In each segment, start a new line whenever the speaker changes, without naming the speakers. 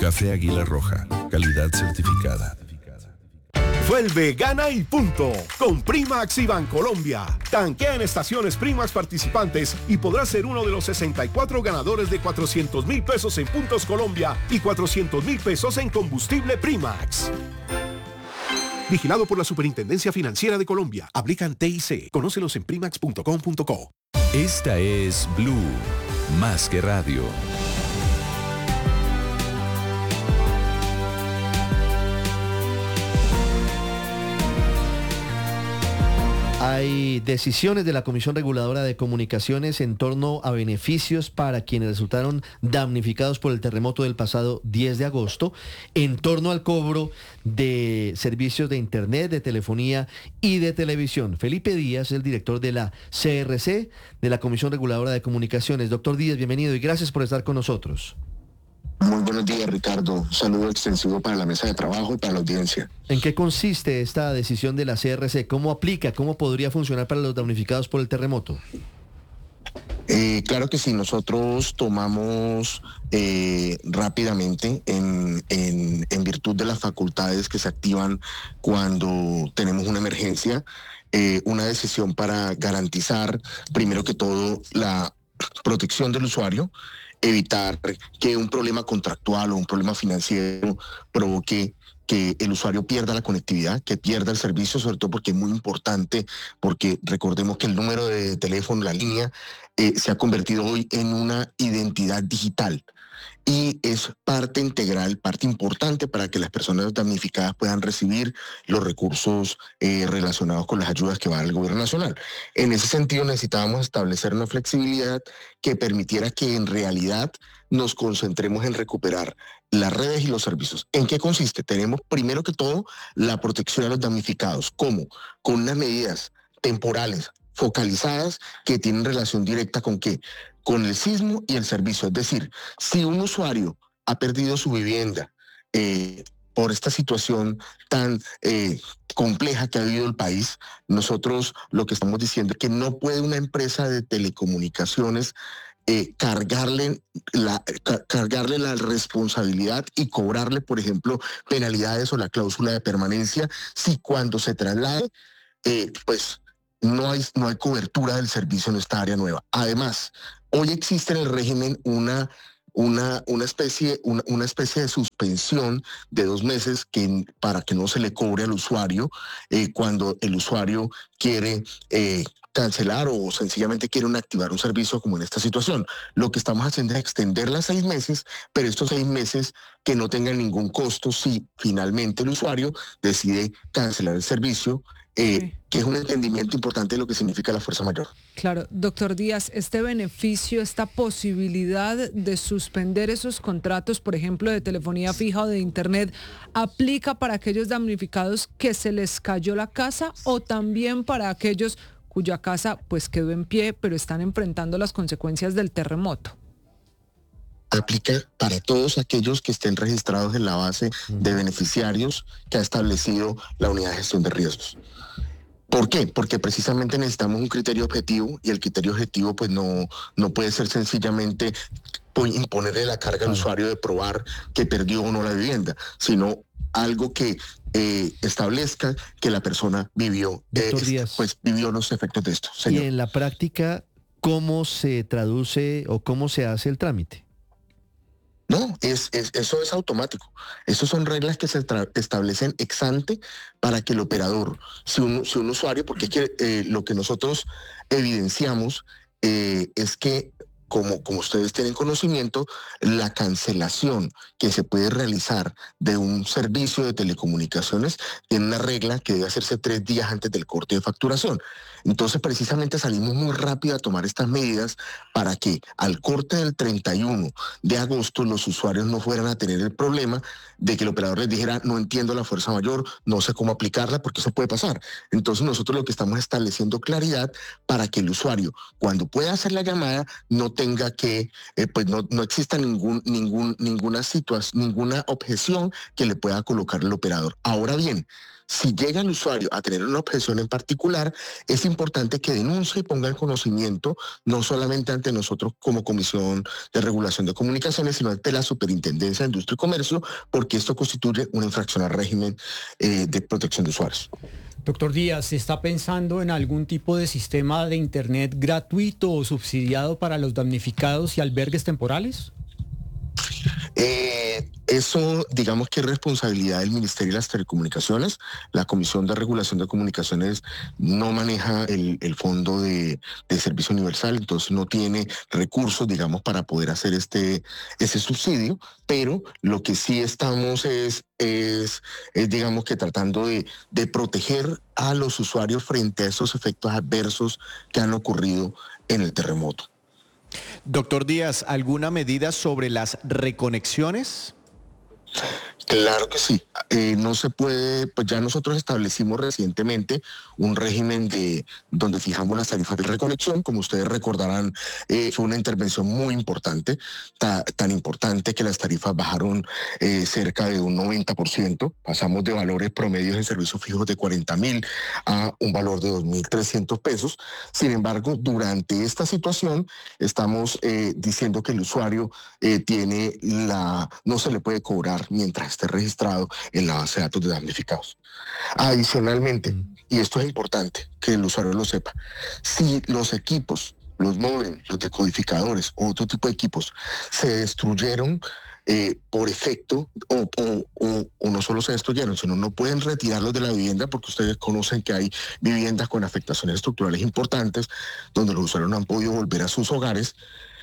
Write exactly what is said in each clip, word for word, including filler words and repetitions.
Café Águila Roja, calidad certificada.
Vuelve, gana y punto con Primax y Bancolombia. Tanquea en estaciones Primax participantes y podrás ser uno de los sesenta y cuatro ganadores de cuatrocientos mil pesos en Puntos Colombia y cuatrocientos mil pesos en combustible Primax. Vigilado por la Superintendencia Financiera de Colombia. Aplican T I C. Conócelos en primax punto com punto co.
Esta es Blue, más que radio.
Hay decisiones de la Comisión Reguladora de Comunicaciones en torno a beneficios para quienes resultaron damnificados por el terremoto del pasado diez de agosto, en torno al cobro de servicios de Internet, de telefonía y de televisión. Felipe Díaz, el director de la C R C, de la Comisión Reguladora de Comunicaciones. Doctor Díaz, bienvenido y gracias por estar con nosotros.
Muy buenos días, Ricardo. Un saludo extensivo para la mesa de trabajo y para la audiencia.
¿En qué consiste esta decisión de la C R C? ¿Cómo aplica? ¿Cómo podría funcionar para los damnificados por el terremoto?
Eh, claro que sí, nosotros tomamos eh, rápidamente en, en, en virtud de las facultades que se activan cuando tenemos una emergencia, eh, una decisión para garantizar, primero que todo, la protección del usuario, evitar que un problema contractual o un problema financiero provoque que el usuario pierda la conectividad, que pierda el servicio, sobre todo porque es muy importante, porque recordemos que el número de teléfono, la línea, eh, se ha convertido hoy en una identidad digital y es parte integral, parte importante para que las personas damnificadas puedan recibir los recursos eh, relacionados con las ayudas que va al gobierno nacional. En ese sentido necesitábamos establecer una flexibilidad que permitiera que en realidad nos concentremos en recuperar las redes y los servicios. ¿En qué consiste? Tenemos primero que todo la protección a los damnificados. ¿Cómo? Con unas medidas temporales, focalizadas, que tienen relación directa con qué, con el sismo y el servicio. Es decir, si un usuario ha perdido su vivienda eh, por esta situación tan eh, compleja que ha vivido el país, nosotros lo que estamos diciendo es que no puede una empresa de telecomunicaciones Eh, cargarle, la, ca- cargarle la responsabilidad y cobrarle, por ejemplo, penalidades o la cláusula de permanencia si cuando se traslade, eh, pues no hay, no hay cobertura del servicio en esta área nueva. Además, hoy existe en el régimen una, una, una, especie, una, una especie de suspensión de dos meses que, para que no se le cobre al usuario eh, cuando el usuario quiere Eh, cancelar o sencillamente quieren activar un servicio como en esta situación. Lo que estamos haciendo es extenderla a seis meses, pero estos seis meses que no tengan ningún costo si finalmente el usuario decide cancelar el servicio, eh, sí. que es un entendimiento importante de lo que significa la fuerza mayor.
Claro, doctor Díaz, este beneficio, esta posibilidad de suspender esos contratos, por ejemplo, de telefonía fija o de Internet, ¿aplica para aquellos damnificados que se les cayó la casa o también para aquellos cuya casa pues quedó en pie, pero están enfrentando las consecuencias del terremoto?
Aplica para todos aquellos que estén registrados en la base de beneficiarios que ha establecido la Unidad de Gestión de Riesgos. ¿Por qué? Porque precisamente necesitamos un criterio objetivo y el criterio objetivo pues no, no puede ser sencillamente imponerle la carga al usuario de probar que perdió o no la vivienda, sino algo que eh, establezca que la persona vivió, eh, pues vivió los efectos de esto.
Señor. Y en la práctica, ¿cómo se traduce o cómo se hace el trámite?
No, es, es, eso es automático. Esas son reglas que se tra- establecen ex ante para que el operador, si un, si un usuario, porque es que, eh, lo que nosotros evidenciamos eh, es que Como, como ustedes tienen conocimiento, la cancelación que se puede realizar de un servicio de telecomunicaciones tiene una regla que debe hacerse tres días antes del corte de facturación. Entonces, precisamente salimos muy rápido a tomar estas medidas para que al corte del treinta y uno de agosto los usuarios no fueran a tener el problema de que el operador les dijera, no entiendo la fuerza mayor, no sé cómo aplicarla, porque eso puede pasar. Entonces, nosotros lo que estamos estableciendo claridad para que el usuario, cuando pueda hacer la llamada, no tenga que, eh, pues no, no exista ningún, ningún, ninguna situación, ninguna objeción que le pueda colocar el operador. Ahora bien, si llega el usuario a tener una objeción en particular, es importante que denuncie y ponga en conocimiento, no solamente ante nosotros como Comisión de Regulación de Comunicaciones, sino ante la Superintendencia de Industria y Comercio, porque esto constituye una infracción al régimen eh, de protección de usuarios.
Doctor Díaz, ¿se está pensando en algún tipo de sistema de Internet gratuito o subsidiado para los damnificados y albergues temporales?
Eh, eso, digamos que es responsabilidad del Ministerio de las Telecomunicaciones. La Comisión de Regulación de Comunicaciones no maneja el, el fondo de, de servicio universal, entonces no tiene recursos, digamos, para poder hacer este, ese subsidio, pero lo que sí estamos es, es, es digamos que tratando de, de proteger a los usuarios frente a esos efectos adversos que han ocurrido en el terremoto.
Doctor Díaz, ¿alguna medida sobre las reconexiones?
Claro que sí. Eh, no se puede, pues ya nosotros establecimos recientemente un régimen de donde fijamos las tarifas de reconexión. Como ustedes recordarán, eh, fue una intervención muy importante, ta, tan importante que las tarifas bajaron eh, cerca de un noventa por ciento. Pasamos de valores promedios en servicios fijos de cuarenta mil a un valor de dos mil trescientos pesos. Sin embargo, durante esta situación estamos eh, diciendo que el usuario eh, tiene la, no se le puede cobrar mientras esté registrado en la base de datos de damnificados. Adicionalmente, y esto es importante que el usuario lo sepa, si los equipos, los módems, los decodificadores o otro tipo de equipos se destruyeron eh, por efecto o, o, o, o no solo se destruyeron, sino no pueden retirarlos de la vivienda, porque ustedes conocen que hay viviendas con afectaciones estructurales importantes donde los usuarios no han podido volver a sus hogares.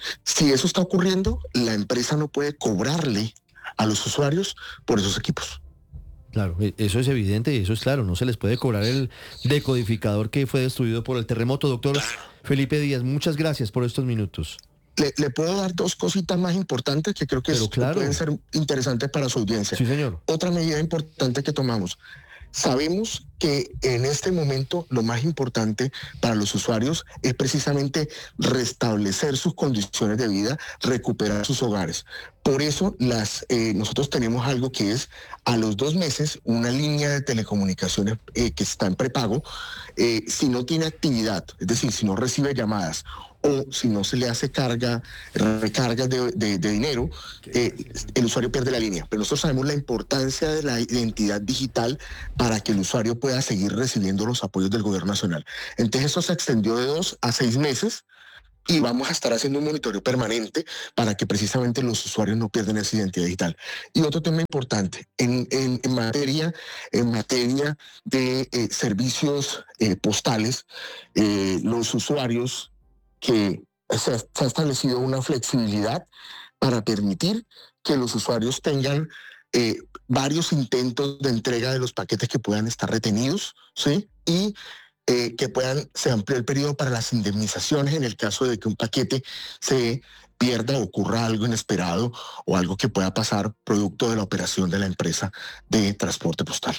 Si eso está ocurriendo, la empresa no puede cobrarle a los usuarios por esos equipos.
Claro, eso es evidente y eso es claro, no se les puede cobrar el decodificador que fue destruido por el terremoto. Doctor claro. Felipe Díaz, muchas gracias por estos minutos.
Le, le puedo dar dos cositas más importantes que creo que es, claro. pueden ser interesantes para su audiencia.
Sí, señor.
Otra medida importante que tomamos. Sabemos que en este momento lo más importante para los usuarios es precisamente restablecer sus condiciones de vida, recuperar sus hogares. Por eso las, eh, nosotros tenemos algo que es a los dos meses una línea de telecomunicaciones eh, que está en prepago. Eh, si no tiene actividad, es decir, si no recibe llamadas o si no se le hace carga, recargas de, de, de dinero, eh, el usuario pierde la línea. Pero nosotros sabemos la importancia de la identidad digital para que el usuario pueda seguir recibiendo los apoyos del gobierno nacional. Entonces eso se extendió de dos a seis meses y vamos a estar haciendo un monitoreo permanente para que precisamente los usuarios no pierdan esa identidad digital. Y otro tema importante, en, en, en, materia, en materia de eh, servicios eh, postales, eh, los usuarios que se ha, se ha establecido una flexibilidad para permitir que los usuarios tengan eh, varios intentos de entrega de los paquetes que puedan estar retenidos, ¿sí? Y eh, que puedan, se amplíe el periodo para las indemnizaciones en el caso de que un paquete se pierda o ocurra algo inesperado o algo que pueda pasar producto de la operación de la empresa de transporte postal.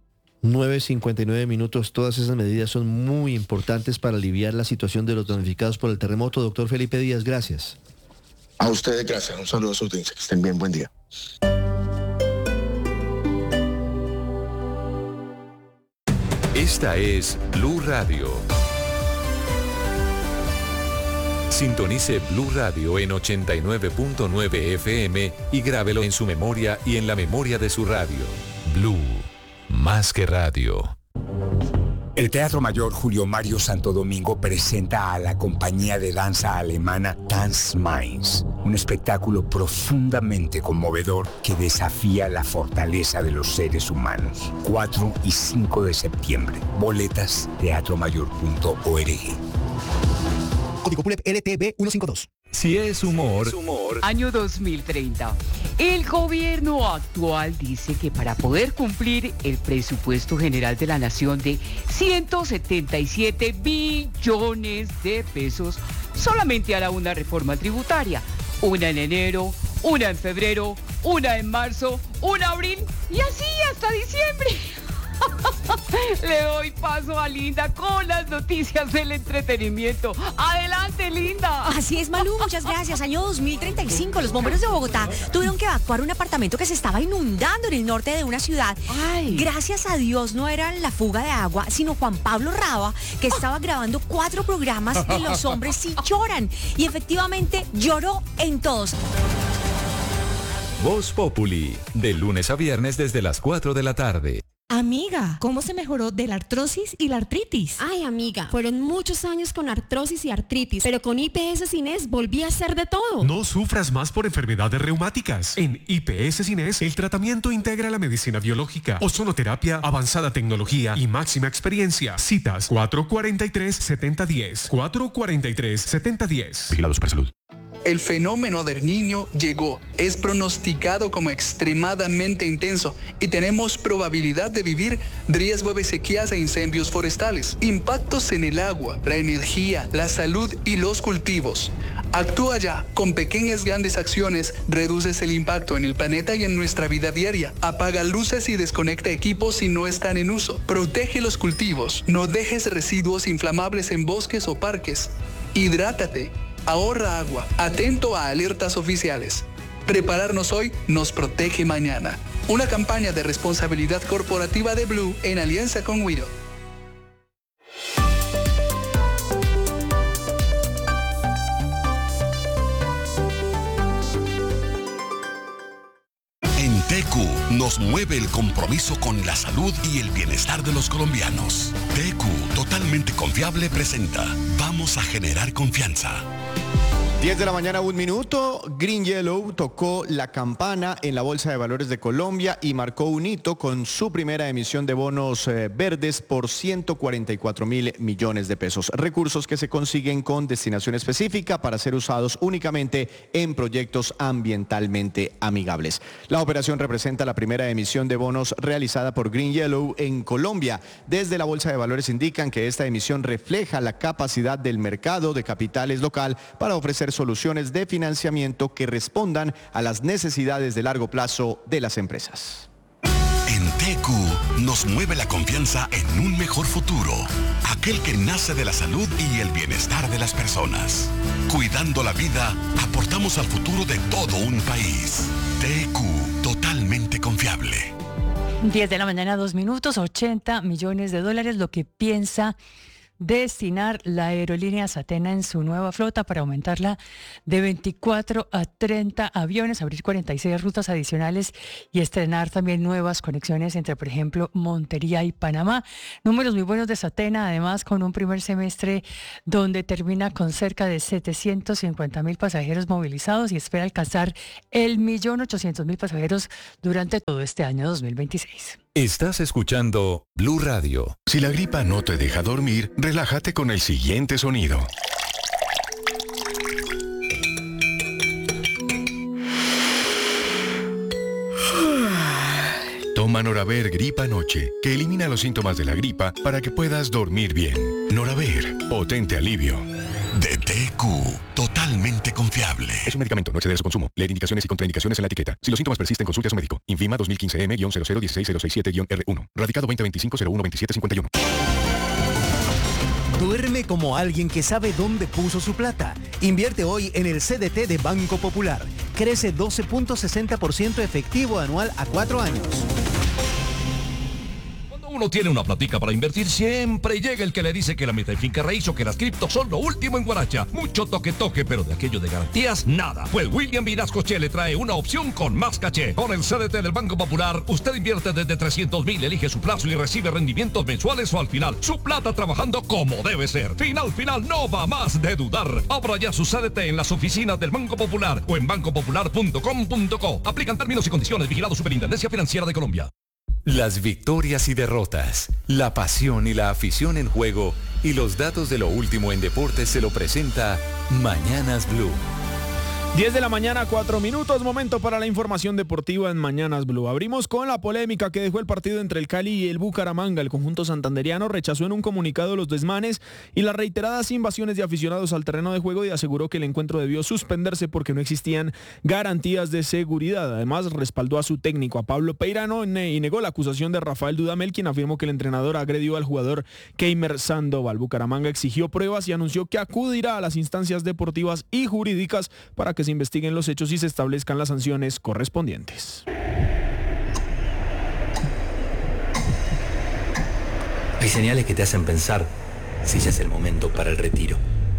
nueve cincuenta y nueve minutos, todas esas medidas son muy importantes para aliviar la situación de los damnificados por el terremoto. Doctor Felipe Díaz, gracias.
A ustedes gracias, un saludo a su audiencia, que estén bien, buen día.
Esta es Blue Radio. Sintonice Blue Radio en ochenta y nueve punto nueve F M y grábelo en su memoria y en la memoria de su radio. Blue. Más que radio.
El Teatro Mayor Julio Mario Santo Domingo presenta a la compañía de danza alemana Tanz Mainz, un espectáculo profundamente conmovedor que desafía la fortaleza de los seres humanos. cuatro y cinco de septiembre. Boletas teatro mayor punto org.
Código P U L E P L T B ciento cincuenta y dos.
Si es humor,
es humor. Año dos mil treinta. El gobierno actual dice que para poder cumplir el presupuesto general de la nación de ciento setenta y siete billones de pesos, solamente hará una reforma tributaria. Una en enero, una en febrero, una en marzo, una en abril y así hasta diciembre. Le doy paso a Linda con las noticias del entretenimiento. Adelante, Linda.
Así es, Malú, muchas gracias. Año dos mil treinta y cinco, los bomberos de Bogotá tuvieron que evacuar un apartamento que se estaba inundando en el norte de una ciudad. Ay. Gracias a Dios no era la fuga de agua, sino Juan Pablo Raba, que estaba oh. grabando cuatro programas de Los Hombres Sí Lloran. Y efectivamente lloró en todos.
Voz Populi, de lunes a viernes desde las cuatro de la tarde.
Amiga, ¿cómo se mejoró de la artrosis y la artritis?
Ay, amiga, fueron muchos años con artrosis y artritis, pero con I P S Cines volví a hacer de todo.
No sufras más por enfermedades reumáticas. En I P S Cines, el tratamiento integra la medicina biológica, ozonoterapia, avanzada tecnología y máxima experiencia. Citas cuatro cuatro tres, siete cero uno cero, cuatro cuatro tres, siete cero uno cero.
Vigilado Supersalud. El fenómeno del Niño llegó, es pronosticado como extremadamente intenso y tenemos probabilidad de vivir riesgo de sequías e incendios forestales, impactos en el agua, la energía, la salud y los cultivos. Actúa ya, con pequeñas grandes acciones reduces el impacto en el planeta y en nuestra vida diaria. Apaga luces y desconecta equipos si no están en uso. Protege los cultivos, no dejes residuos inflamables en bosques o parques. Hidrátate. Ahorra agua. Atento a alertas oficiales. Prepararnos hoy nos protege mañana. Una campaña de responsabilidad corporativa de Blue en alianza con Wido.
En T Q nos mueve el compromiso con la salud y el bienestar de los colombianos. T Q, totalmente confiable, presenta Vamos a generar confianza.
diez de la mañana, un minuto. Green Yellow tocó la campana en la Bolsa de Valores de Colombia y marcó un hito con su primera emisión de bonos eh, verdes por ciento cuarenta y cuatro mil millones de pesos. Recursos que se consiguen con destinación específica para ser usados únicamente en proyectos ambientalmente amigables. La operación representa la primera emisión de bonos realizada por Green Yellow en Colombia. Desde la Bolsa de Valores indican que esta emisión refleja la capacidad del mercado de capitales local para ofrecer soluciones de financiamiento que respondan a las necesidades de largo plazo de las empresas.
En T Q nos mueve la confianza en un mejor futuro, aquel que nace de la salud y el bienestar de las personas. Cuidando la vida, aportamos al futuro de todo un país. T Q, totalmente confiable.
diez de la mañana, dos minutos, ochenta millones de dólares, lo que piensa destinar la aerolínea Satena en su nueva flota para aumentarla de veinticuatro a treinta aviones, abrir cuarenta y seis rutas adicionales y estrenar también nuevas conexiones entre, por ejemplo, Montería y Panamá. Números muy buenos de Satena, además con un primer semestre donde termina con cerca de setecientos cincuenta mil pasajeros movilizados y espera alcanzar el millón ochocientos mil pasajeros durante todo este año dos mil veintiséis.
Estás escuchando Blue Radio.
Si la gripa no te deja dormir, relájate con el siguiente sonido. Toma Noraver Gripa Noche, que elimina los síntomas de la gripa para que puedas dormir bien. Noraver, potente alivio.
De T Q, totalmente confiable.
Es un medicamento, no exceder su consumo. Leer indicaciones y contraindicaciones en la etiqueta. Si los síntomas persisten, consulte a su médico. Invima dos mil quince M cero cero uno seis cero seis siete R uno. Radicado veinte veinticinco cero uno veintisiete cincuenta y uno.
Duerme como alguien que sabe dónde puso su plata. Invierte hoy en el C D T de Banco Popular. Crece doce punto sesenta por ciento efectivo anual a cuatro años.
Uno tiene una platica para invertir, siempre llega el que le dice que la meta de finca raíz o que las criptos son lo último en guaracha. Mucho toque toque, pero de aquello de garantías, nada. Pues William Vinascoche le trae una opción con más caché. Con el C D T del Banco Popular, usted invierte desde trescientos mil, elige su plazo y recibe rendimientos mensuales o al final. Su plata trabajando como debe ser. Final, final, no va más de dudar. Abra ya su C D T en las oficinas del Banco Popular o en banco popular punto com punto co. Aplican términos y condiciones. Vigilado Superintendencia Financiera de Colombia.
Las victorias y derrotas, la pasión y la afición en juego y los datos de lo último en deportes se lo presenta Mañanas Blue.
diez de la mañana, cuatro minutos, momento para la información deportiva en Mañanas Blue. Abrimos con la polémica que dejó el partido entre el Cali y el Bucaramanga. El conjunto santanderiano rechazó en un comunicado los desmanes y las reiteradas invasiones de aficionados al terreno de juego y aseguró que el encuentro debió suspenderse porque no existían garantías de seguridad. Además, respaldó a su técnico, a Pablo Peirano, y negó la acusación de Rafael Dudamel, quien afirmó que el entrenador agredió al jugador Keimer Sandoval. Bucaramanga exigió pruebas y anunció que acudirá a las instancias deportivas y jurídicas para que se investiguen los hechos y se establezcan las sanciones correspondientes.
Hay señales que te hacen pensar si ya es el momento para el retiro.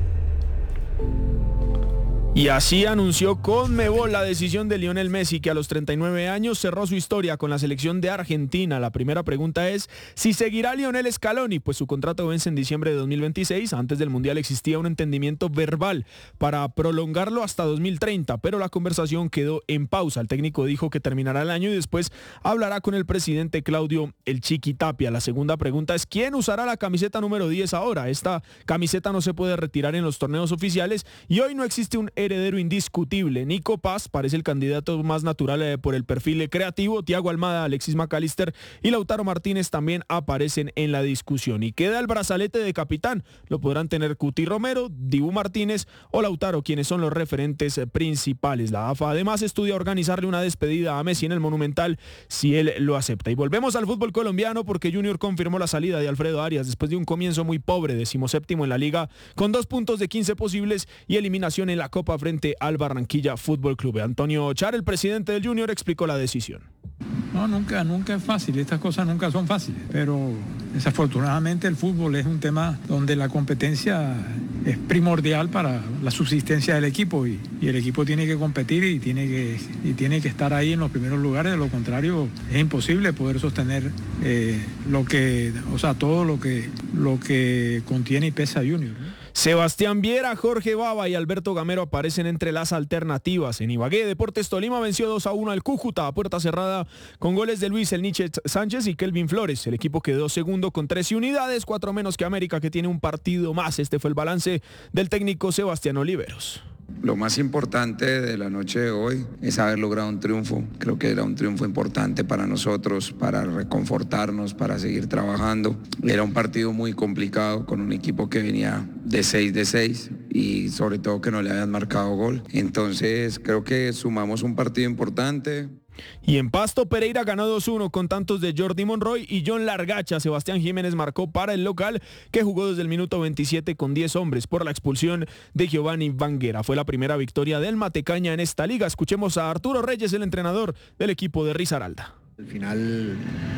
Y así anunció Conmebol la decisión de Lionel Messi, que a los treinta y nueve años cerró su historia con la selección de Argentina. La primera pregunta es si seguirá Lionel Scaloni, pues su contrato vence en diciembre de dos mil veintiséis. Antes del Mundial existía un entendimiento verbal para prolongarlo hasta dos mil treinta, pero la conversación quedó en pausa. El técnico dijo que terminará el año y después hablará con el presidente Claudio El Chiqui Tapia. La segunda pregunta es ¿quién usará la camiseta número diez ahora? Esta camiseta no se puede retirar en los torneos oficiales y hoy no existe un heredero indiscutible. Nico Paz parece el candidato más natural eh, por el perfil creativo. Thiago Almada, Alexis McAllister y Lautaro Martínez también aparecen en la discusión. Y queda el brazalete de capitán. Lo podrán tener Cuti Romero, Dibu Martínez o Lautaro, quienes son los referentes eh, principales. La A F A además estudia organizarle una despedida a Messi en el Monumental si él lo acepta. Y volvemos al fútbol colombiano porque Junior confirmó la salida de Alfredo Arias después de un comienzo muy pobre, decimoséptimo en la liga, con dos puntos de quince posibles y eliminación en la Copa frente al Barranquilla Fútbol Club. Antonio Char, el presidente del Junior, explicó la decisión.
No, nunca, nunca es fácil, estas cosas nunca son fáciles, pero desafortunadamente el fútbol es un tema donde la competencia es primordial para la subsistencia del equipo y, y el equipo tiene que competir y tiene que, y tiene que estar ahí en los primeros lugares, de lo contrario es imposible poder sostener eh, lo que, o sea, todo lo que, lo que contiene y pesa Junior, ¿no?
Sebastián Viera, Jorge Baba y Alberto Gamero aparecen entre las alternativas. En Ibagué, Deportes Tolima venció dos a uno al Cúcuta a puerta cerrada con goles de Luis El Nietzsche Sánchez y Kelvin Flores. El equipo quedó segundo con trece unidades, cuatro menos que América, que tiene un partido más. Este fue el balance del técnico Sebastián Oliveros.
Lo más importante de la noche de hoy es haber logrado un triunfo. Creo que era un triunfo importante para nosotros, para reconfortarnos, para seguir trabajando. Era un partido muy complicado con un equipo que venía de seis de seis y sobre todo que no le habían marcado gol. Entonces creo que sumamos un partido importante.
Y en Pasto, Pereira ganó dos uno con tantos de Jordi Monroy y John Largacha. Sebastián Jiménez marcó para el local, que jugó desde el minuto veintisiete con diez hombres por la expulsión de Giovanni Vanguera. Fue la primera victoria del Matecaña en esta liga. Escuchemos a Arturo Reyes, el entrenador del equipo de Risaralda.
Al final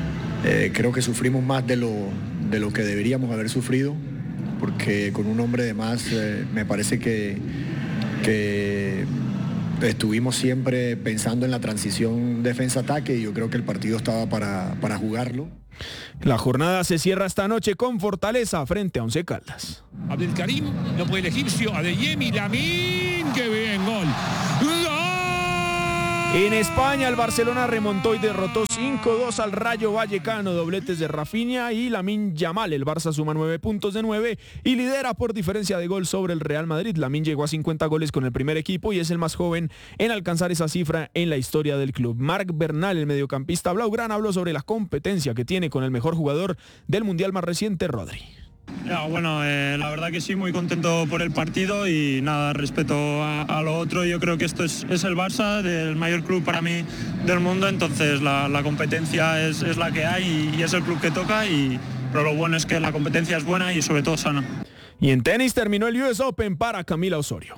eh, creo que sufrimos más de lo, de lo que deberíamos haber sufrido, porque con un hombre de más eh, me parece que... que estuvimos siempre pensando en la transición defensa-ataque y yo creo que el partido estaba para, para jugarlo.
La jornada se cierra esta noche con Fortaleza frente a Once Caldas.
Abdelkarim, no puede el egipcio, Adeyemi, Lamin, qué bien, gol.
En España, el Barcelona remontó y derrotó cinco dos al Rayo Vallecano, dobletes de Rafinha y Lamine Yamal. El Barça suma nueve puntos de nueve y lidera por diferencia de gol sobre el Real Madrid. Lamine llegó a cincuenta goles con el primer equipo y es el más joven en alcanzar esa cifra en la historia del club. Marc Bernal, el mediocampista blaugrana, habló sobre la competencia que tiene con el mejor jugador del Mundial más reciente, Rodri.
Ya, bueno, eh, la verdad que sí, muy contento por el partido y nada, respeto a, a lo otro. Yo creo que esto es, es el Barça, del mayor club para mí del mundo, entonces la, la competencia es, es la que hay y, y es el club que toca, y, pero lo bueno es que la competencia es buena y sobre todo sana.
Y en tenis terminó el U S Open para Camila Osorio.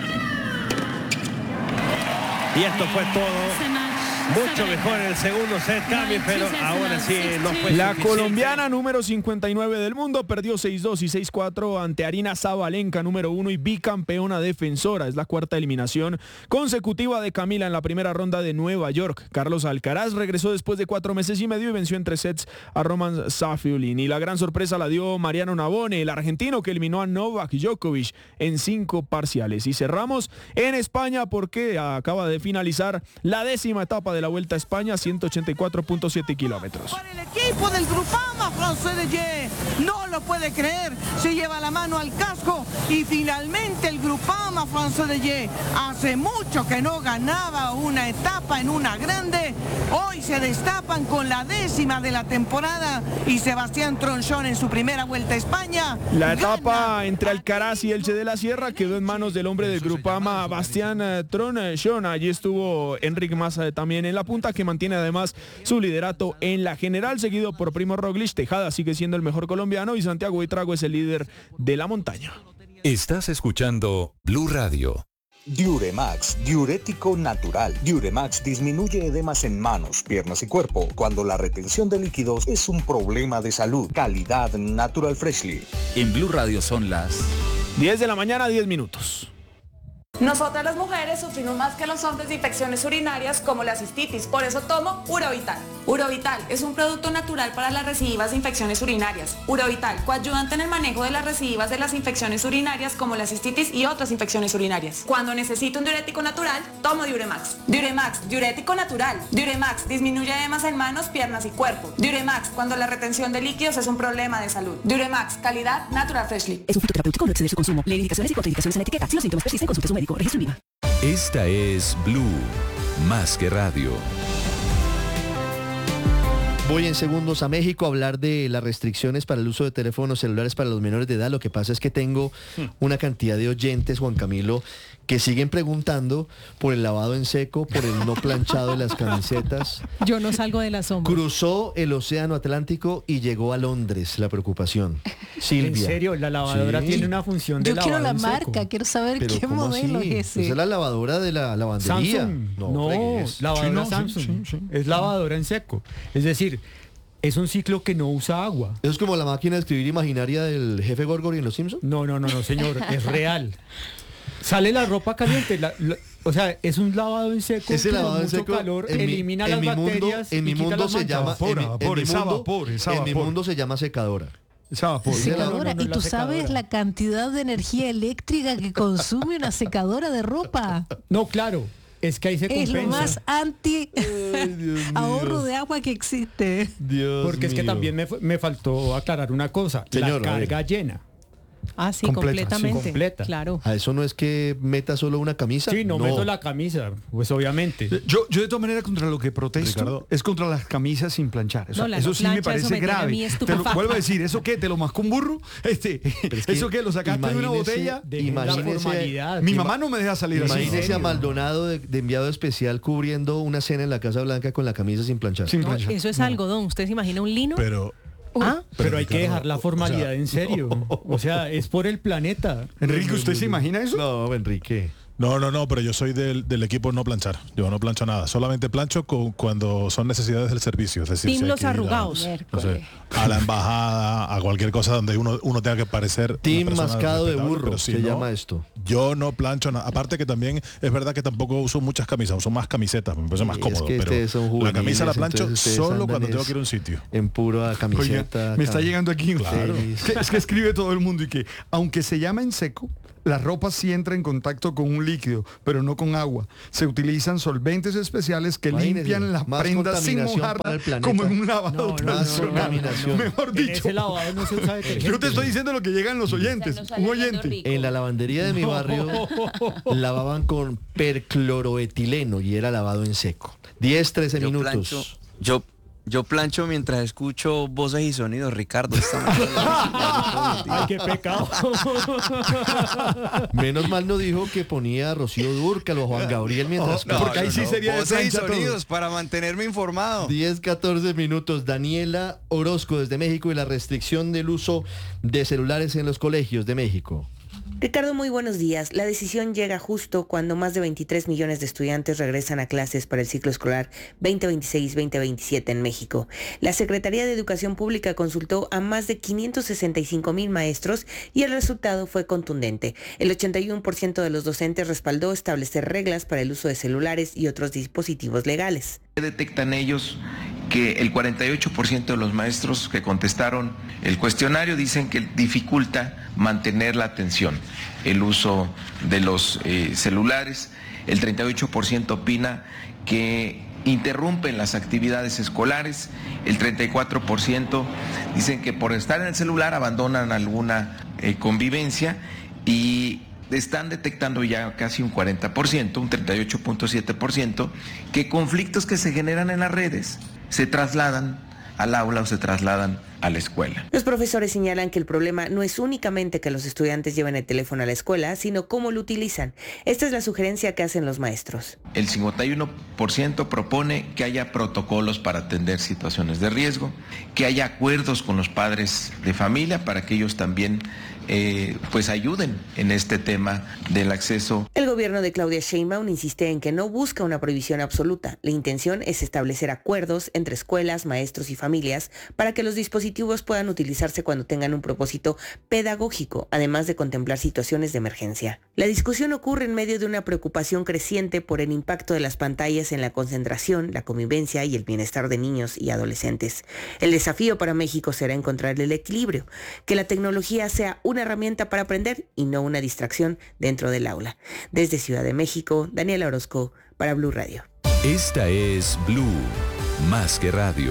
Y esto fue todo. Mucho mejor en el segundo set, Cami, pero ahora sí no fue
La
suficiente.
colombiana número cincuenta y nueve del mundo perdió seis dos y seis cuatro ante Arina Zabalenka, número uno y bicampeona defensora. Es la cuarta eliminación consecutiva de Camila en la primera ronda de Nueva York. Carlos Alcaraz regresó después de cuatro meses y medio y venció en tres sets a Roman Safiulin. Y la gran sorpresa la dio Mariano Navone, el argentino que eliminó a Novak Djokovic en cinco parciales. Y cerramos en España porque acaba de finalizar la décima etapa de de la Vuelta a España, ciento ochenta y cuatro punto siete kilómetros.
El equipo del Groupama Francés de Ye no lo puede creer, se lleva la mano al casco y finalmente el Groupama Francés de Ye hace mucho que no ganaba una etapa en una grande, hoy se destapan con la décima de la temporada y Sebastián Tronchón en su primera Vuelta a España.
La etapa entre Alcaraz y Elche de la Sierra quedó en manos del hombre del Groupama, Bastián Tronchón. Allí estuvo Enric Mas también en la punta, que mantiene además su liderato en la general, seguido por Primo Roglic. Tejada sigue siendo el mejor colombiano y Santiago Buitrago es el líder de la montaña.
Estás escuchando Blue Radio.
Diuremax, diurético natural. Diuremax disminuye edemas en manos, piernas y cuerpo cuando la retención de líquidos es un problema de salud. Calidad Natural Freshly.
En Blue Radio son las
diez de la mañana, diez minutos.
Nosotras las mujeres sufrimos más que los hombres de infecciones urinarias como la cistitis, por eso tomo Urovital. Urovital es un producto natural para las recidivas de infecciones urinarias. Urovital, coadyuvante en el manejo de las recidivas de las infecciones urinarias como la cistitis y otras infecciones urinarias. Cuando necesito un diurético natural, tomo Diuremax. Diuremax, diurético natural. Diuremax, disminuye edemas en manos, piernas y cuerpo. Diuremax, cuando la retención de líquidos es un problema de salud. Diuremax, calidad Natural Freshly.
Es un fitoterapéutico, no exceder su consumo. Lee indicaciones y contraindicaciones en la etiqueta. Si los síntomas persisten, consulte a su médico. Registro IVA.
Esta es Blue, más que radio.
Voy en segundos a México a hablar de las restricciones para el uso de teléfonos celulares para los menores de edad. Lo que pasa es que tengo una cantidad de oyentes, Juan Camilo, que siguen preguntando por el lavado en seco, por el no planchado de las camisetas.
Yo no salgo de la sombra.
Cruzó el océano Atlántico y llegó a Londres, la preocupación. Silvia.
¿En serio? La lavadora sí tiene una función de
Yo
lavado
quiero la
en seco.
marca, quiero saber
¿Pero
qué
cómo
modelo
así?
es ese.
Esa es la lavadora de la lavandería.
Samsung. No,
No, fregues.
lavadora
Sí, no,
Samsung.
sí, sí, sí.
Es lavadora en seco. Es decir, es un ciclo que no usa agua.
¿Eso es como la máquina de escribir imaginaria del jefe Gorgory en Los Simpsons?
No, no, no, no, señor, es real. Sale la ropa caliente, la, la, o sea, es un lavado en seco.
Ese
con
lavado en
mucho
seco
calor,
en mi-
elimina
en
las
mi mundo-
bacterias
en mi
y quita
mundo
las
se
manchas.
llama en mi- en mi mundo- en mi
vapor.
mundo se llama secadora.
Secadora, y tú sabes la cantidad de energía eléctrica que consume una secadora de ropa.
No, claro, es que ahí se
Es
compensa.
lo más anti ahorro de agua que existe.
Dios
Porque es que
mío.
también me, fu- me faltó aclarar una cosa.
Señor,
la
a ver.
carga llena.
Ah, sí,
Completa, sí,
completamente.
completa.
Claro.
¿A eso no es que meta solo una camisa?
Sí, no, meto la camisa, pues obviamente.
Yo, yo de todas maneras contra lo que protesto
Ricardo.
es contra las camisas sin planchar. Eso,
No, la
eso
no
sí me
plancha, eso
parece
me tiene a
grave.
mí
Te lo
estupefacta.
vuelvo a decir, ¿eso qué? ¿Te lo mascó un burro? Este,
es que
¿Eso qué? ¿Lo sacaste de una
imagínese-
botella?
imagínese-
Mi mamá no me deja salir así.
Imagínese a Maldonado de, de enviado especial cubriendo una cena en la Casa Blanca con la camisa sin planchar.
No, eso es algodón. ¿Usted se imagina un lino?
Pero
¿Ah?
Pero hay que dejar la formalidad
o sea,
en serio. O sea, es por el planeta.
Enrique, ¿usted se imagina eso?
No, Enrique.
No, no, no, pero yo soy del, del equipo no planchar. Yo no plancho nada. Solamente plancho con, cuando son necesidades del servicio. Es decir,
Team
si hay
los
que ir a-
arrugados.
no sé, a la embajada, a cualquier cosa donde uno, uno tenga que parecer una
Team
persona
mascado de
respetable,
burro,
pero si
se
no,
llama esto.
Yo no plancho nada. Aparte que también es verdad que tampoco uso muchas camisas, uso más camisetas, me parece más
Sí,
cómodo.
es que
pero
ustedes son
la camisa la
juveniles,
plancho
entonces ustedes
solo
andan
cuando tengo
es
que ir a un sitio.
En pura camiseta.
Oiga, me está
cam-
llegando aquí un
Claro.
es, que, es que escribe todo el mundo y que aunque se llama en seco, la ropa sí entra en contacto con un líquido, pero no con agua. Se utilizan solventes especiales que
Imagínese,
limpian las
más
prendas sin
contaminación
mojarla,
para el planeta.
como en un lavado
No, no, no,
tradicional.
no, no, no, no.
Mejor
En
dicho.
ese lavado no se usa detergente.
Yo te estoy diciendo lo que llegan los oyentes. Un oyente.
En la lavandería de mi barrio lavaban con percloroetileno y era lavado en seco. diez, trece
Yo
minutos.
plancho, yo, yo plancho mientras escucho voces y sonidos, Ricardo. esta mañana.
Ay, qué pecado.
Menos mal no dijo que ponía a Rocío Dúrcal o a Juan Gabriel mientras
No,
porque ahí
no,
sí
no.
sería de
Voces y
plancha todo.
sonidos para mantenerme informado.
diez, catorce minutos. Daniela Orozco desde México y la restricción del uso de celulares en los colegios de México.
Ricardo, muy buenos días. La decisión llega justo cuando más de veintitrés millones de estudiantes regresan a clases para el ciclo escolar veinte veintiséis veinte veintisiete en México. La Secretaría de Educación Pública consultó a más de quinientos sesenta y cinco mil maestros y el resultado fue contundente. El ochenta y uno por ciento de los docentes respaldó establecer reglas para el uso de celulares y otros dispositivos legales.
Detectan ellos que el cuarenta y ocho por ciento de los maestros que contestaron el cuestionario dicen que dificulta mantener la atención, el uso de los eh, celulares. El treinta y ocho por ciento opina que interrumpen las actividades escolares, el treinta y cuatro por ciento dicen que por estar en el celular abandonan alguna eh, convivencia y están detectando ya casi un cuarenta por ciento, un treinta y ocho punto siete por ciento, que conflictos que se generan en las redes se trasladan al aula o se trasladan a la escuela.
Los profesores señalan que el problema no es únicamente que los estudiantes lleven el teléfono a la escuela, sino cómo lo utilizan. Esta es la sugerencia que hacen los maestros.
El cincuenta y uno por ciento propone que haya protocolos para atender situaciones de riesgo, que haya acuerdos con los padres de familia para que ellos también Eh, pues ayuden en este tema del acceso.
El gobierno de Claudia Sheinbaum insiste en que no busca una prohibición absoluta. La intención es establecer acuerdos entre escuelas, maestros y familias para que los dispositivos puedan utilizarse cuando tengan un propósito pedagógico, además de contemplar situaciones de emergencia. La discusión ocurre en medio de una preocupación creciente por el impacto de las pantallas en la concentración, la convivencia y el bienestar de niños y adolescentes. El desafío para México será encontrar el equilibrio, que la tecnología sea una herramienta para aprender y no una distracción dentro del aula. Desde Ciudad de México, Daniela Orozco para Blue Radio.
Esta es Blue, más que radio.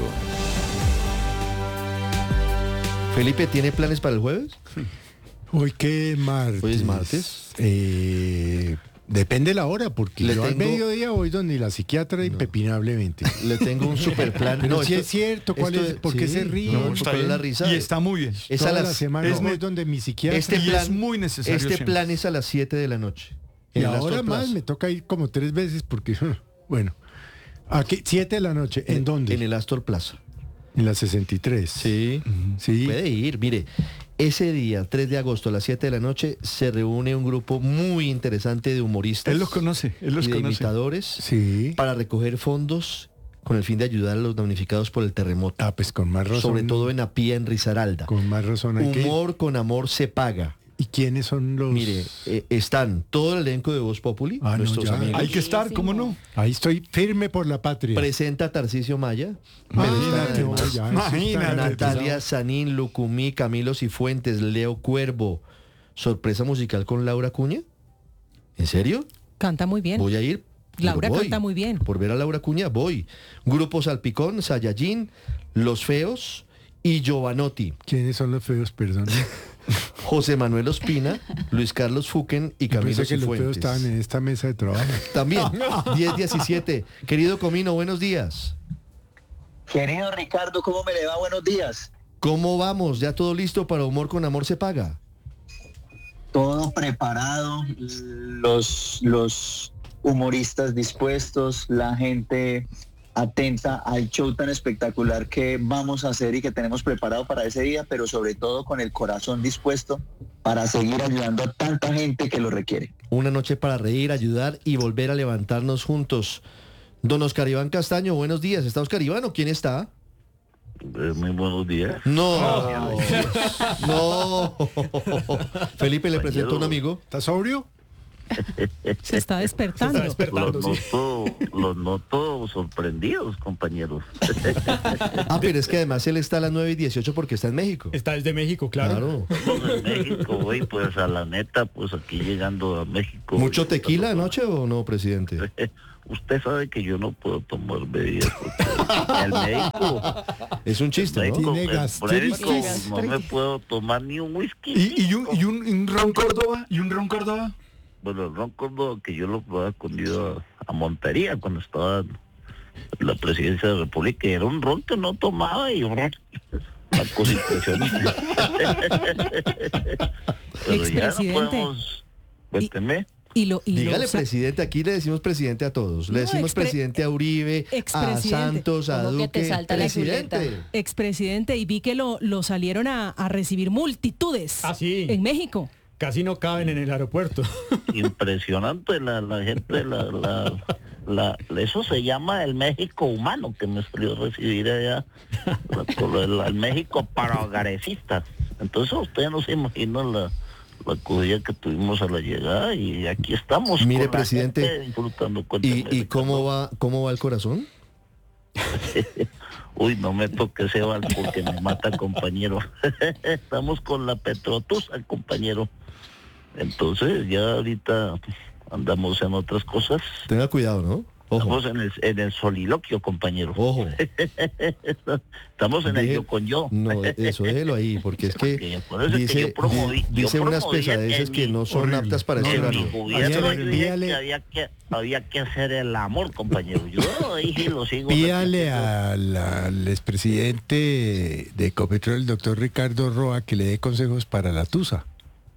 Felipe, ¿tiene planes para el jueves?
Hoy qué martes.
Hoy es martes.
Eh, depende la hora, porque
Le
yo al
tengo-
mediodía voy donde la psiquiatra impepinablemente.
Le tengo un super plan.
Pero
No,
si
esto-
es cierto, ¿cuál
esto-
es? ¿Por qué
sí,
se ríe?
no, ¿cuál es la risa?
Y está muy bien.
Es
Toda
a
la
las,
semana
es
voy
muy-
donde mi psiquiatra.
este
Y
plan,
es muy necesario
Este
siempre.
plan es a las siete de la noche.
Y
en el
ahora
Astor
más
Plaza.
me toca ir como tres veces porque, bueno, aquí siete de la noche. ¿En,
En-
dónde?
En el Astor Plaza.
En la sesenta y tres.
Sí.
Sí.
Puede ir, mire. Ese día, tres de agosto a las siete de la noche, se reúne un grupo muy interesante de humoristas.
Él los conoce, él los
y de
conoce.
imitadores
Sí.
para recoger fondos con el fin de ayudar a los damnificados por el terremoto.
Ah, pues con más razón.
Sobre todo en Apía, en Risaralda.
Con más razón hay que ir.
Humor con amor se paga.
¿Y quiénes son los...?
Mire, eh, están todo el elenco de Voz Populi,
Ah, no,
nuestros
ya.
amigos.
Hay que estar, ¿cómo no?
Ahí estoy firme por la patria.
Presenta Tarcisio Maya.
Ah,
pero están
no,
además
ya, eso
Imagínate.
está
Natalia
garantizado.
Sanín, Lucumí, Camilo Cifuentes, Leo Cuervo. Sorpresa musical con Laura Cuña. ¿En serio?
Canta muy bien.
Voy a ir. pero
Laura
voy.
canta muy bien.
Por ver a Laura Cuña, voy. Grupo Salpicón, Sayayín, Los Feos y Giovanotti.
¿Quiénes son los feos, perdón?
José Manuel Ospina, Luis Carlos Fuquen y
Yo
Camilo
pensé que los feos
Cifuentes.
estaban en esta mesa de trabajo.
También, diez diecisiete. Querido Comino, buenos días.
Querido Ricardo, ¿cómo me le va? Buenos días.
¿Cómo vamos? ¿Ya todo listo para Humor con Amor se paga?
Todo preparado, los, los humoristas dispuestos, la gente atenta al show tan espectacular que vamos a hacer y que tenemos preparado para ese día, pero sobre todo con el corazón dispuesto para seguir ayudando a tanta gente que lo requiere.
Una noche para reír, ayudar y volver a levantarnos juntos. Don Oscar Iván Castaño, buenos días. ¿Está Oscar Iván o quién está?
Eh, muy buenos días.
No, no. Felipe le presento a un amigo.
¿Está sobrio?
Se está despertando.
Los noto, los noto sorprendidos, compañeros.
Ah, pero es que además él está a las nueve y dieciocho porque está en México.
Está desde México, claro.
Estamos en México, güey, pues a la neta, pues aquí llegando a México.
¿Mucho tequila anoche o no, presidente?
Usted sabe que yo no puedo tomar bebidas porque el médico...
Es un chiste,
el
¿no?
médico,
Tiene
el
gastritis.
médico, no me puedo tomar ni un whisky.
¿Y, y, un, y un, un ron Córdoba? ¿Y un ron Córdoba?
Bueno, el ron Córdoba que yo lo probaba con ido a, a Montería cuando estaba en la presidencia de la República, y era un ron que no tomaba y una cosa impresionante. Pero ya no podemos... Cuénteme.
Y lo, y
Dígale,
lo, sa-
presidente, aquí le decimos presidente a todos. Le
No,
decimos
expre-
presidente a Uribe, a
expresidente.
Santos, a
¿Cómo que
Duque.
te salta la
presidente.
expresidente, y vi que lo, lo salieron a, a recibir multitudes
Ah, sí.
en México.
Casi no caben en el aeropuerto.
Impresionante la, la gente, la, la, la, eso se llama el México humano que me salió a recibir allá, la- el, el México paragaresista. Entonces ustedes no se imaginan la, la acogida que tuvimos a la llegada y aquí estamos.
Mire,
con la
presidente,
gente disfrutando.
¿Y,
Cuénteme,
y cómo va cómo va el corazón?
Uy, no me toque ese vals porque me mata, compañero. Estamos con la Petrotusa, compañero. Entonces ya ahorita andamos en otras cosas.
Tenga cuidado, ¿no?
Estamos en el, en el soliloquio, compañero.
Ojo.
Estamos en el
Deje-
yo con yo.
No, eso déjelo ahí, porque es que
Por eso es que
dice,
yo promoví-
di- dice
yo
unas
promoví
pesadeces
en
que
mi-
no son
horrible.
aptas para
No,
este
en mi
horario.
gobierno yo dije
Pídale-
que había que, había que hacer el amor, compañero. Yo lo dije y lo sigo.
Pídale al, al expresidente de Ecopetrol, el doctor Ricardo Roa, que le dé consejos para la tusa.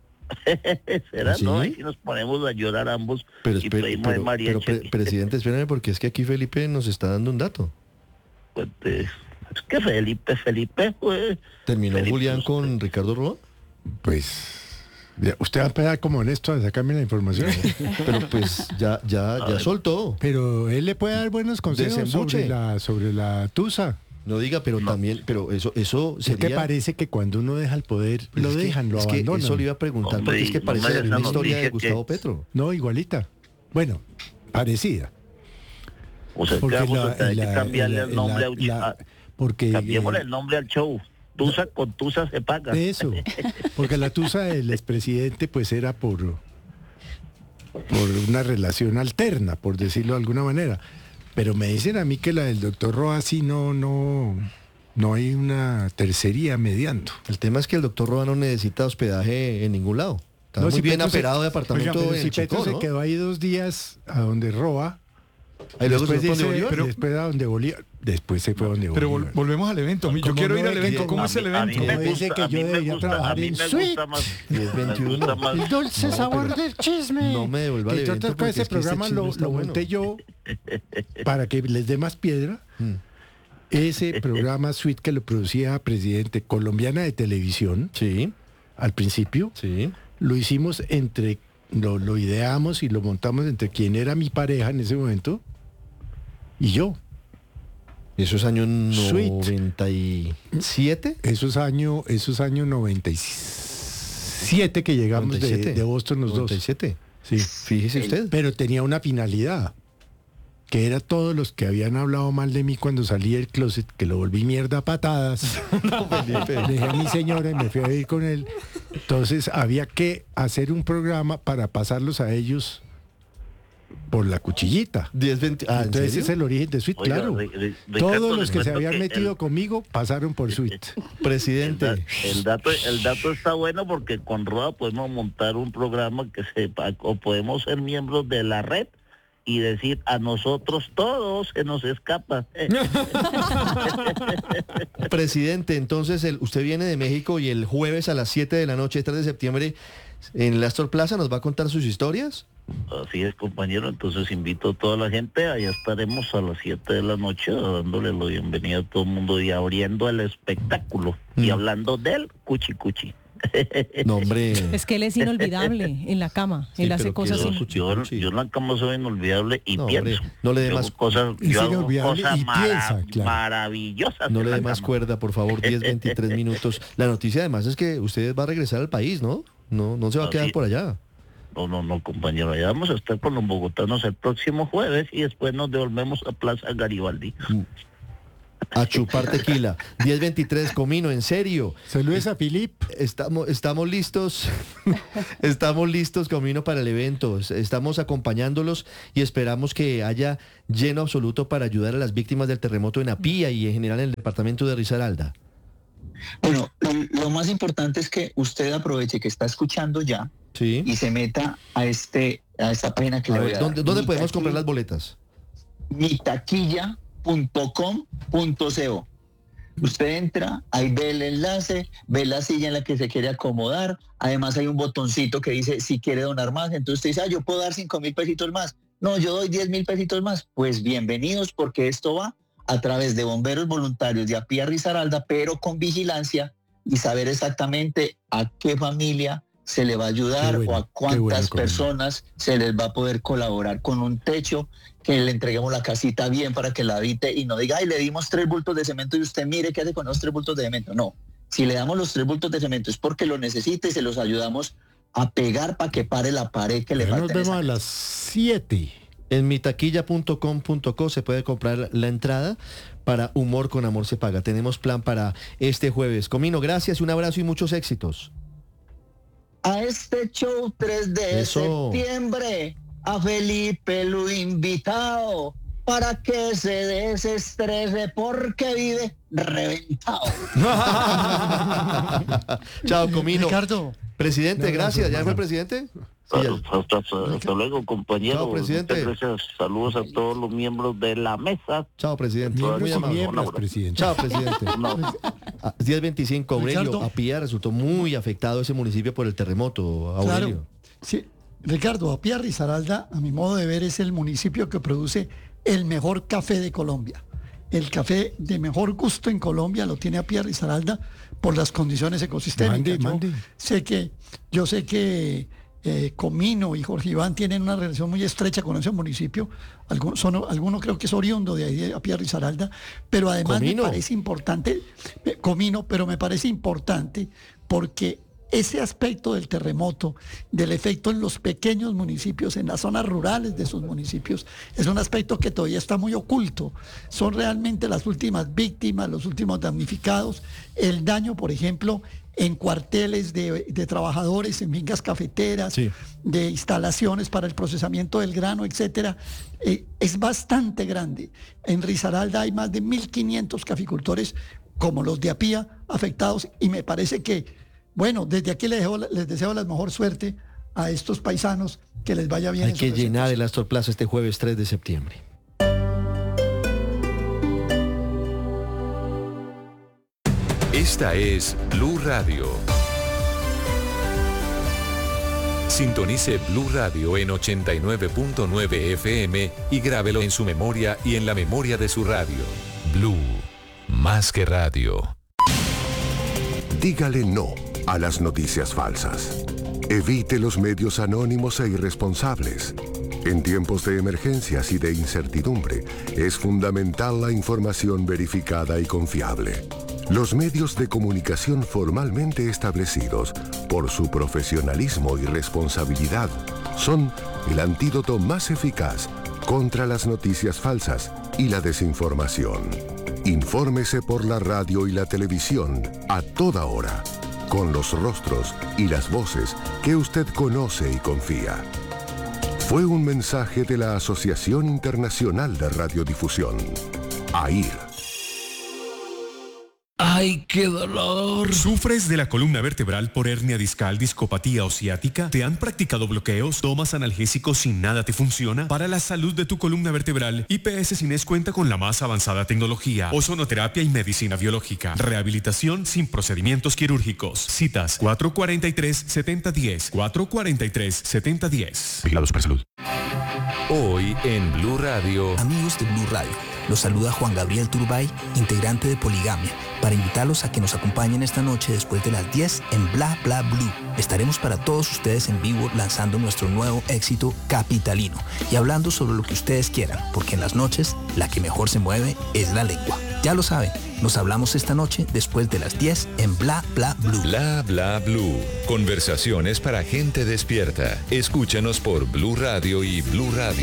¿Será?
¿Sí?
No, ahí sí nos ponemos a llorar ambos
Pero,
y
espere-
pedimos de
pero,
María
pero, pre-
Cheli.
presidente, espérame, porque es que aquí Felipe nos está dando un dato.
Pues, eh, es que Felipe, Felipe, pues...
¿Terminó
Felipe,
Julián con Ricardo Roa?
Pues, ya, usted va a empezar como honesto a sacarme la información.
Pero pues ya, ya, ya soltó.
Pero él le puede dar buenos consejos
Desembuche.
sobre la, sobre la tusa.
No diga, pero también, pero eso, eso
¿Qué te
sería...
parece que cuando uno deja el poder,
Pues
lo
es que-
dejan, lo
es que
abandonan?
eso le iba a preguntar, porque es que
Hombre, no
parece
me
la misma
des esa
historia de
noticia
Gustavo
que-
Petro.
No, igualita. Bueno, parecida.
O sea,
Porque
que vamos
la-
a tener
la-
que cambiarle
la-
el nombre
la-
al
la-
a-
porque
cambiémosle
eh,
el nombre al show. Tusa con Tusa se paga.
eso, porque la tusa del expresidente pues era por por una relación alterna, por decirlo de alguna manera. Pero me dicen a mí que la del doctor Roa sí no, no, no hay una tercería mediando.
El tema es que el doctor Roa no necesita hospedaje en ningún lado. Está
No,
muy
si
bien
Petro se-
aperado de apartamento
Oiga, pero
en
si
Chicó,
Petro
¿no?
se quedó ahí dos días a donde Roa.
Ahí luego se
después,
fue donde
dice-
Bolívar.
pero después a donde Bolívar. Después se fue a donde
Pero
Bolívar.
vol- volvemos al evento. Yo
¿Cómo
quiero ir
no?
al evento. ¿Cómo
A
es el
mí- a mí
evento?
me
dice
gusta-
que
a
yo
mí me
debería
gusta-
trabajar
a mí
en
me
suite.
gusta más-
diez
me
veintiuno.
gusta más-
El dulce
No,
sabor
pero
del chisme.
no me devuelva el
Entre
evento
otras
porque
cosas, ese
es que este
programa
chisme
lo,
está
lo
bueno.
monté yo para que les dé más piedra.
Mm.
Ese programa Suite que lo producía Presidente Colombiana de Televisión,
Sí,
al principio,
sí.
lo hicimos entre, lo, lo ideamos y lo montamos entre quien era mi pareja en ese momento y yo.
Eso es año
Suite.
noventa y siete.
Esos años, esos años noventa y siete que llegamos
noventa y siete.
de, de Boston los
noventa y
dos.
siete.
Sí.
Fíjese usted.
Pero tenía una finalidad, que era todos los que habían hablado mal de mí cuando salí del closet, que lo volví mierda a patadas. Le dije a mi señora y me fui a vivir con él. Entonces había que hacer un programa para pasarlos a ellos por la cuchillita.
diez, veinte. Ah, ¿en
Entonces
serio?
ese es el origen de Suite,
Oiga,
claro.
Ri- Ri- Ricardo,
Todos
les
los que se
cuento
habían
que
metido
el-
conmigo pasaron por Suite.
El,
Presidente.
da- el dato el dato está bueno porque con Roa podemos montar un programa que sepa o podemos ser miembros de la red y decir a nosotros todos se nos escapa.
Presidente, entonces el, usted viene de México y el jueves a las siete de la noche, tres de septiembre, en el Astor Plaza nos va a contar sus historias.
Así es, compañero, entonces invito a toda la gente, allá estaremos a las siete de la noche dándole la bienvenida a todo el mundo y abriendo el espectáculo y
Mm.
hablando del cuchi cuchi.
No, hombre.
Es que él es inolvidable en la cama.
Sí,
él hace
pero
cosas
Yo,
así.
yo, yo en la cama soy inolvidable y
No,
pienso.
hombre, no le dé
Yo
más-
hago cosas,
Es
yo hago
inolvidable
cosas
y
mara-
piensa, claro.
maravillosas.
No
en
le
la
dé más
cama.
cuerda, por favor, diez, veintitrés minutos. La noticia además es que usted va a regresar al país, ¿no? No, no se va a
Ah,
quedar
sí.
por allá.
No, no, no, compañero, allá vamos a estar con los bogotanos el próximo jueves y después nos devolvemos a Plaza Garibaldi.
A chupar tequila. diez veintitrés, Comino, en serio.
Saludos a Filip.
Estamos, estamos listos, estamos listos, Comino, para el evento. Estamos acompañándolos y esperamos que haya lleno absoluto para ayudar a las víctimas del terremoto en Apía y en general en el departamento de Risaralda.
Bueno, lo, lo más importante es que usted aproveche que está escuchando ya
Sí.
y se meta a este a esta página que
A
le voy
ver,
a dar.
¿dónde, dónde
Mi
podemos
taqui-
comprar las boletas?
mi taquilla punto com punto co. Usted entra, ahí ve el enlace, ve la silla en la que se quiere acomodar. Además hay un botoncito que dice si quiere donar más. Entonces usted dice, ah, yo puedo dar cinco mil pesitos más. No, yo doy diez mil pesitos más. Pues bienvenidos, porque esto va a través de bomberos voluntarios de Apía Risaralda, pero con vigilancia y saber exactamente a qué familia se le va a ayudar
Qué bueno,
o a
qué
cuántas
bueno, Comino.
personas se les va a poder colaborar con un techo, que le entreguemos la casita bien para que la habite y no diga, ay, le dimos tres bultos de cemento y usted mire qué hace con los tres bultos de cemento. No, si le damos los tres bultos de cemento es porque lo necesita y se los ayudamos a pegar para que pare la pared que le
Ya
falta.
nos
en esa
vemos a las siete.
En mi taquilla punto com punto co se puede comprar la entrada para Humor con Amor se paga. Tenemos plan para este jueves. Comino, gracias, un abrazo y muchos éxitos.
A este show tres de
Eso.
septiembre a Felipe lo invitado para que se desestrese porque vive reventado.
Chao, Comino.
Ricardo.
Presidente,
No,
gracias.
no,
¿Ya
no,
fue
no.
presidente?
Sí, hasta, hasta, hasta luego, compañero.
Chao, presidente.
Muchas gracias. Saludos a todos los miembros de la mesa.
Chao, presidente.
Miembros
Muy
y
amable.
miembros,
presidente.
Chao, presidente. A diez veinticinco, Aurelio,
Ricardo.
Apía resultó muy afectado ese municipio por el terremoto, Aurelio.
Claro. Sí, Ricardo, Apía Risaralda, a mi modo de ver, es el municipio que produce el mejor café de Colombia. El café de mejor gusto en Colombia lo tiene Apía Risaralda por las condiciones ecosistémicas.
Mande,
Yo
mande.
sé que, yo sé que eh, Comino y Jorge Iván tienen una relación muy estrecha con ese municipio. Algunos, son, alguno creo que es oriundo de ahí, de Apía Risaralda, pero además
Comino.
me parece importante, eh, Comino, pero me parece importante porque ese aspecto del terremoto, del efecto en los pequeños municipios, en las zonas rurales de esos municipios, es un aspecto que todavía está muy oculto. Son realmente las últimas víctimas, los últimos damnificados. El daño, por ejemplo, en cuarteles de, de trabajadores, en fincas cafeteras,
Sí.
de instalaciones para el procesamiento del grano, etcétera, eh, es bastante grande. En Risaralda hay más de mil quinientos caficultores como los de Apía afectados y me parece que, bueno, desde aquí les, dejo- les deseo la mejor suerte a estos paisanos, que les vaya bien.
Hay
en su
que
persecución.
llenar el Astor Plaza este jueves tres de septiembre.
Esta es Blue Radio. Sintonice Blue Radio en ochenta y nueve punto nueve F M y grábelo en su memoria y en la memoria de su radio. Blue, más que radio.
Dígale no a las noticias falsas. Evite los medios anónimos e irresponsables. En tiempos de emergencias y de incertidumbre, es fundamental la información verificada y confiable. Los medios de comunicación formalmente establecidos, por su profesionalismo y responsabilidad, son el antídoto más eficaz contra las noticias falsas y la desinformación. Infórmese por la radio y la televisión a toda hora, con los rostros y las voces que usted conoce y confía. Fue un mensaje de la Asociación Internacional de Radiodifusión, A I R.
¡Ay, qué dolor! ¿Sufres de la columna vertebral por hernia discal, discopatía o ciática? ¿Te han practicado bloqueos? ¿Tomas analgésicos sin nada te funciona? Para la salud de tu columna vertebral, I P S Cines cuenta con la más avanzada tecnología, ozonoterapia y medicina biológica. Rehabilitación sin procedimientos quirúrgicos. Citas cuatro cuatro tres, siete cero uno cero, cuatro cuatro tres, siete cero uno cero.
Vigilados por salud. Hoy en Blue Radio.
Amigos de Blue Radio, los saluda Juan Gabriel Turbay, integrante de Poligamia, para invitarlos a que nos acompañen esta noche después de las diez en Bla Bla Blue. Estaremos para todos ustedes en vivo lanzando nuestro nuevo éxito Capitalino y hablando sobre lo que ustedes quieran, porque en las noches la que mejor se mueve es la lengua. Ya lo saben, nos hablamos esta noche después de las diez en Bla Bla Blue.
Bla Bla Blue. Conversaciones para gente despierta. Escúchanos por Blue Radio y Blue Radio.